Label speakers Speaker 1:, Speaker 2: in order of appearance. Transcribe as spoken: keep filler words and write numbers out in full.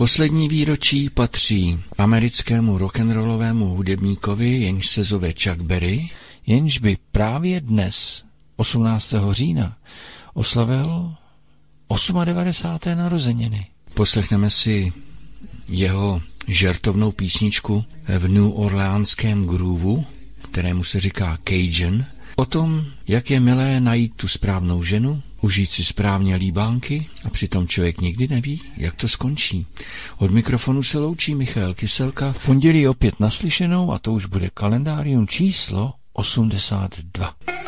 Speaker 1: Poslední výročí patří americkému rock'n'rollovému hudebníkovi, jenž se zove Chuck Berry, jenž by právě dnes, osmnáctého října, oslavil devadesáté osmé narozeniny. Poslechneme si jeho žertovnou písničku v New Orleánském groovu, kterému se říká Cajun, o tom, jak je milé najít tu správnou ženu, užít si správně líbánky a přitom člověk nikdy neví, jak to skončí. Od mikrofonu se loučí Michal Kyselka. V pondělí opět naslyšenou a to už bude kalendárium číslo osmdesát dva.